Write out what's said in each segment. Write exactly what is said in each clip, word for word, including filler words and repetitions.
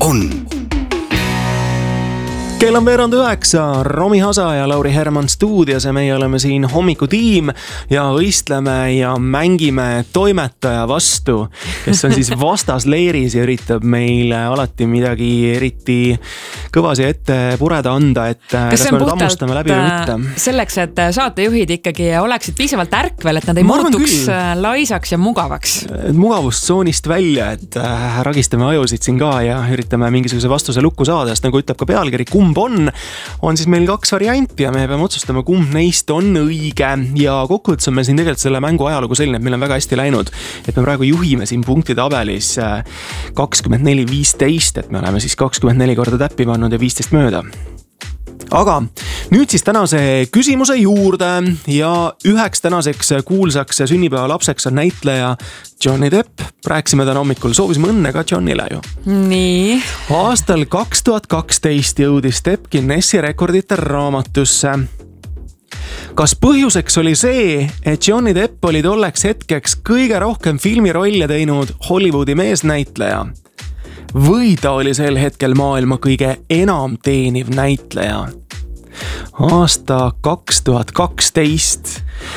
on. Kell on veerand üheksa, Romi Hasa ja Lauri Herman stuudios ja meie oleme siin hommikutiim ja võistleme ja mängime toimetaja vastu, kes on siis vastasleiris ja üritab meile alati midagi eriti kõvasi ette pureda anda, et kas, kas me nüüd hammustame läbi või mitte. Selleks, et saatejuhid ikkagi oleksid piisavalt ärkvel, et nad ei Ma muutuks laisaks ja mugavaks. Mugavustsoonist välja, et ragistame ajusid siin ka ja üritame mingisuguse vastuse lukku saada, sest nagu ütleb ka pealkiri, kumb on, on siis meil kaks varianti ja me peame otsustama, kumb neist on õige ja kokkuvõttes on meil siin tegelikult selle mängu ajalugu selline, et meil on väga hästi läinud, et me praegu juhime siin punktitabelis kakskümmend neli viisteist, et me oleme siis kakskümmend neli korda täppi pannud ja viisteist mööda. Aga nüüd siis tänase küsimuse juurde ja üheks tänaseks kuulsaks sünnipäeva lapseks on näitleja Johnny Depp. Rääksime täna hommikul, soovisime õnne ka Johnny'le ju. Nii. Aastal kaks tuhat kaksteist jõudis Depp Guinessi rekordite raamatusse. Kas põhjuseks oli see, et Johnny Depp oli tolleks hetkeks kõige rohkem filmirolle teinud Hollywoodi meesnäitleja? Või ta oli sel hetkel maailma kõige enam teeniv näitleja? Aasta kaks tuhat kaksteist.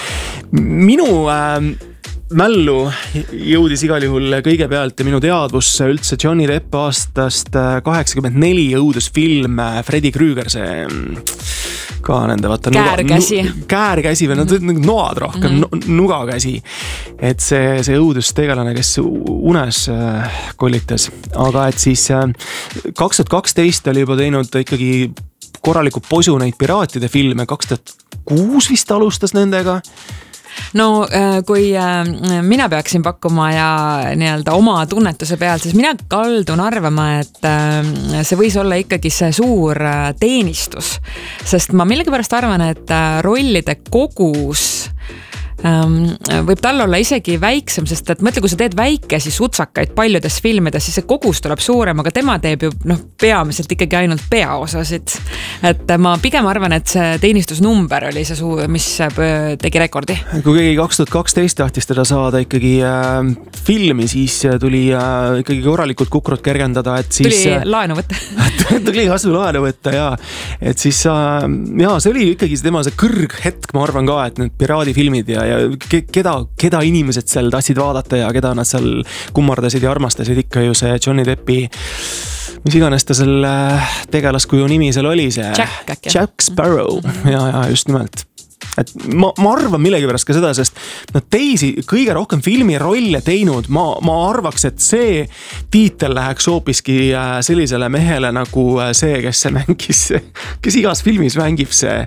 Minu äh, mällu jõudis igal juhul kõigepealt ja minu teadvusse üldse Johnny Depp aastast kaheksakümmend neli õudusfilm Freddy Krueger, see ka nende vaata käärkäsi nuga, käärkäsi või nad mm-hmm. noad rohkem mm-hmm. nugakäsi, et see, see õudustegelane, kes unes äh, kollitas, aga et siis äh, kaks tuhat kaksteist oli juba teinud ikkagi korraliku posu neid piraatide filme, kaks tuhat kuus vist alustas nendega. No kui mina peaksin pakkuma ja nii-öelda oma tunnetuse pealt, siis mina kaldun arvama, et see võis olla ikkagi see suur teenistus, sest ma millegipärast arvan, et rollide kogus võib tal olla isegi väiksem, sest et mõtle, kui sa teed väikesi sutsakaid paljudes filmides, siis see kogus tuleb suurem, aga tema teeb ju noh, peamiselt ikkagi ainult peaosasid. Et ma pigem arvan, et see teenistusnumber oli see suu, mis tegi rekordi. Kui keegi kaks tuhat kaksteist tahtis teda saada ikkagi äh, filmi, siis tuli äh, ikkagi korralikult kukrut kergendada, et siis... Tuli laenu võtta. tuli kasvu laenu võtta, jaa. Et siis äh, jaa, see oli ikkagi tema see kõrg hetk, ma arvan ka, et need piraadifilmid ja, ja keda, keda inimesed seal tahtsid vaadata ja keda nad seal kummardasid ja armastasid ikka ju see Johnny Deppi, mis iganes ta selle tegelaskuju nimi seal oli, see Jack, Jack Sparrow mm-hmm. ja, ja just nimelt. Et ma, ma arvan millegipärast ka seda, sest no teisi kõige rohkem filmirolle teinud, ma, ma arvaks, et see tiitel läheks hoopiski sellisele mehele nagu see, kes see mängis, kes igas filmis mängib see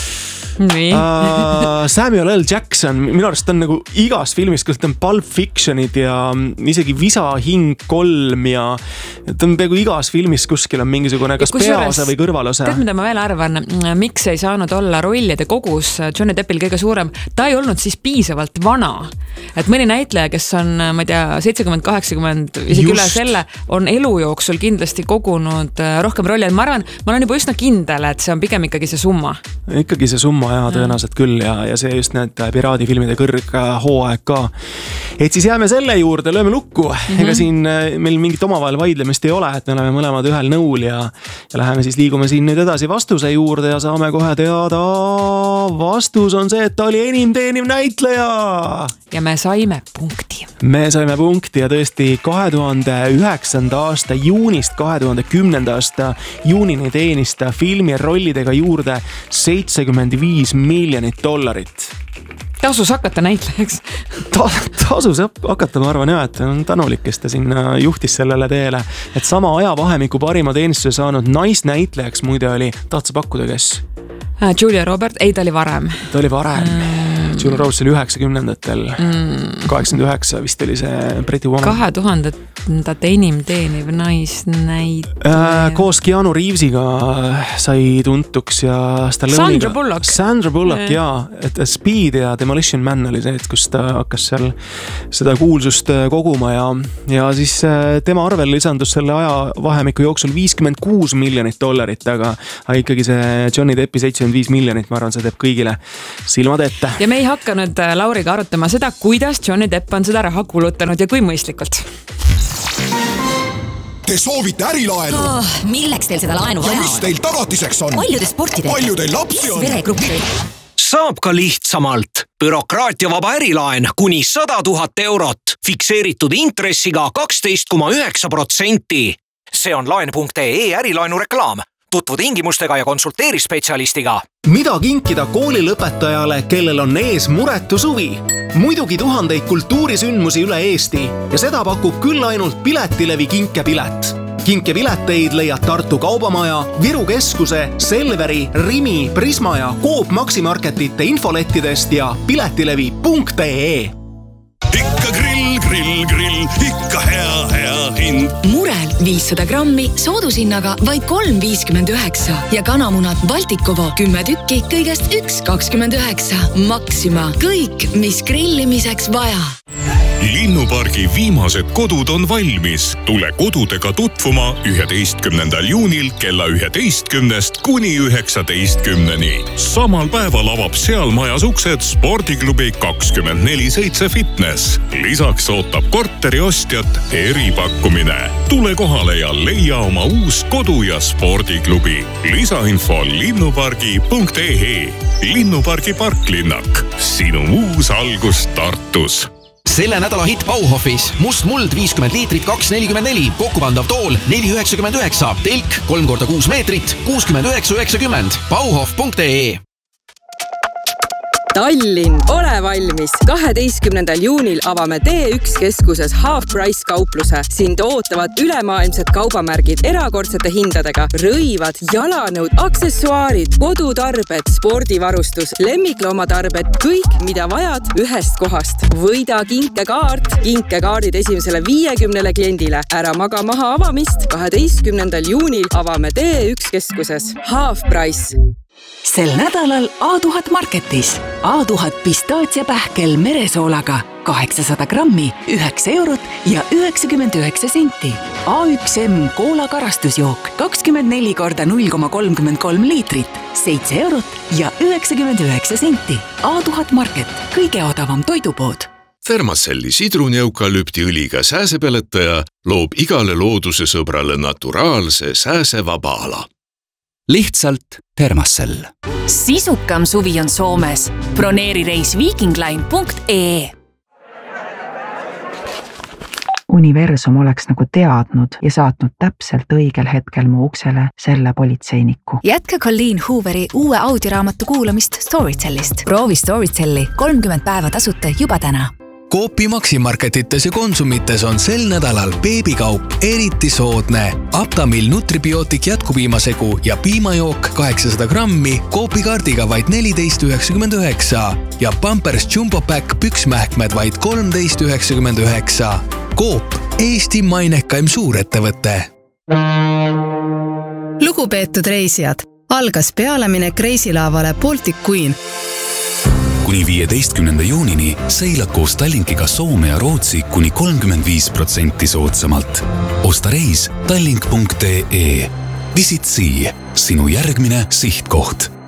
uh, Samuel L. Jackson, minu arust on nagu igas filmis, kus ta on Pulp Fictionid ja isegi Visa hing kolm ja ta on peaaegu igas filmis kuskil on mingisugune kas peaosa või kõrvalosa. Tead, mida ma veel arvan, miks ei saanud olla rollide kogus Johnny Deppil kõige suurem, ta ei olnud siis piisavalt vana, et mõni näitleja, kes on, ma ei tea, seitsekümmend kaheksakümmend isegi üle selle, on elu jooksul kindlasti kogunud rohkem rolli, et ma arvan, ma olen juba üsna kindel, et see on pigem ikkagi see summa. Ikkagi see summa ja tõenäoliselt küll ja, ja see just need piraadifilmide kõrg hooaeg ka. Et siis jääme selle juurde, lööme lukku. Mm-hmm. Ega siin meil mingit omavahel vaidlemist ei ole, et me oleme mõlemad ühel nõul ja, ja läheme siis liigume siin nüüd edasi vastuse juurde ja saame kohe teada. Vastus on see, et ta oli enim teeniv näitleja. Ja me saime punkti. Me saime punkti ja tõesti kahe tuhande üheksanda aasta juunist kahe tuhande kümnenda aasta juunini teenis ta filmi rollidega juurde seitsekümmend viis miljonit dollarit. Tasus hakata näitlejaks. Ta, tasus hakata, ma arvan, jah, et on tänulik, kes ta sinna juhtis sellele teele. Et sama ajavahemiku parima teenistuse saanud naisnäitlejaks muide oli, tahtsa pakkuda, kes? Julia Robert, ei, ta oli varem. Ta oli varem. Mm. Julia Roberts oli üheksakümnendatel. Mm. kaheksakümmend üheksa vist oli see Pretty Woman. kahe tuhandet enim teeniv naisnäitleja. Äh, koos Keanu Reevesiga sai tuntuks ja Sandra Bullock. Sandra Bullock, jaa. Et Speed ja Demolition Man oli see, et kus ta hakkas seal seda kuulsust koguma ja, ja siis tema arvel lisandus selle aja vahemiku jooksul viiskümmend kuus miljonit dollarit, aga ikkagi see Johnny Deppi seitsekümmend viis miljonit, ma arvan, see teeb kõigile silmad ette. Ja me ei hakka nüüd Lauriga arutama seda, kuidas Johnny Depp on seda raha kulutanud ja kui mõistlikult. Te soovite ärilaenu? Oh, milleks teil seda laenu vaja on? Ja mis teil tagatiseks on? Palju te sporti teete? Palju teil lapsi on? Veregruppi. Saab ka lihtsamalt. Bürokraatiavaba ärilaen kuni sada tuhat eurot. Fikseeritud intressiga kaksteist koma üheksa protsenti. See on laen punkt ee ärilaenu reklaam. Tutvu tingimustega ja konsulteeri spetsialistiga. Mida kinkida koolilõpetajale, kellel on ees muretu suvi? Muidugi tuhandeid kultuurisündmusi üle Eesti ja seda pakub küll ainult Piletilevi kinkepilet. Kinkepileteid leiad Tartu Kaubamaja, Viru Keskuse, Selveri, Rimi, Prisma ja Coop Maximarketite infolettidest ja piletilevi punkt ee. Ikka grill, grill, grill, ikka hea, hea hind. Murel viissada grammi soodushinnaga vaid kolm viiskümmend üheksa ja kanamunad Baltikovo kümme tükki kõigest üks kakskümmend üheksa. Maxima, kõik, mis grillimiseks vaja. Linnupargi viimased kodud on valmis. Tule kodudega tutvuma üheteistkümnendal juunil kella üheteistkümnest kuni üheksateistkümneni. Samal päeval avab seal majas uksed spordiklubi kakskümmend neli seitse fitness. Lisaks ootab korteri ostjat eripakkumine. Tule kohale ja leia oma uus kodu- ja spordiklubi. Lisainfo linnupargi punkt ee. Linnupargi parklinnak. Sinu uus algus Tartus. Selle nädala hit Bauhofis must muld viiskümmend liitrit kaks nelikümmend neli, kokkupandav tool neli üheksakümmend üheksa, telk kolm korda kuus meetrit kuuskümmend üheksa üheksakümmend. Bauhof punkt ee. Tallinn, ole valmis! kaheteistkümnendal juunil avame T üks keskuses Half Price kaupluse. Sind ootavad ülemaailmsed kaubamärgid erakordsete hindadega, rõivad, jalanõud, aksessuaarid, kodutarbed, spordivarustus, lemmikloomatarbed, kõik, mida vajad ühest kohast. Võida kinkekaart, kinkekaardid esimesele viiekümnele kliendile. Ära maga maha avamist, kaheteistkümnendal juunil avame T üks keskuses Half Price. Sel nädalal A tuhat Marketis. A tuhat pistaatsiapähkel meresoolaga kaheksasada grammi, üheksa eurot ja üheksakümmend üheksa senti. A üks M koola karastusjook kakskümmend neli korda null koma kolmkümmend kolm liitrit, seitse eurot ja üheksakümmend üheksa senti. A tuhat Market, kõige odavam toidupood. Thermacelli sidruni-eukalüptiõliga sääsepeletaja loob igale looduse sõbrale naturaalse sääsevaba ala. Lihtsalt Thermacell. Sisukam suvi on Soomes. Broneeri reis viikingline punkt ee. Universum oleks nagu teadnud ja saatnud täpselt õigel hetkel mu uksele selle politseiniku. Jätka Colleen Hooveri uue audioraamatu kuulamist Storytellist. Proovi Storytelli kolmkümmend päeva tasuta juba täna. Coopi Maximarketites ja Konsumites on sel nädalal beebikaup eriti soodne. Aptamil nutribiootik jätkupiimasegu ja piimajook kaheksasada grammi Coopi kaardiga vaid neliteist üheksakümmend üheksa ja Pampers Jumbo Pack püksmähkmed vaid kolmteist üheksakümmend üheksa. Coop, Eesti mainekaim suurettevõte. Lugupeetud reisijad, algas pealeminek reisilaavale Baltic Queen. Kuni viieteistkümnenda juunini seila koos Tallinkiga Soome ja Rootsi kuni kolmkümmend viis protsenti soodsamalt. Osta reis tallink punkt ee. Visit Sea, sinu järgmine sihtkoht.